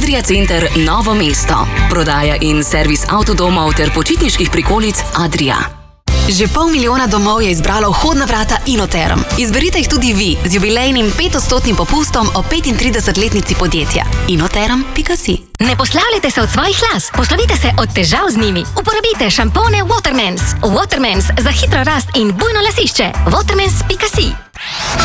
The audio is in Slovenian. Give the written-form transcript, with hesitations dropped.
Adria Center Novo mesto. Prodaja in servis avtodomov ter počitniških prikolic Adria. Že 500 000 domov je izbralo vhodna vrata Inoterm. Izberite jih tudi vi z jubilejnim 5% popustom o 35-letnici podjetja. Inoterm.si. Ne poslavljajte se od svojih las, poslovite se od težav z njimi. Uporabite šampone Watermans. Watermans za hitro rast in bujno lasišče. Watermans.si.